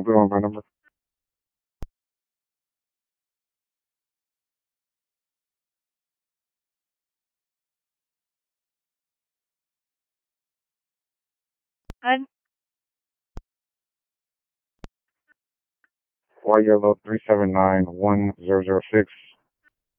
Put on my number. And Y yellow 3791006.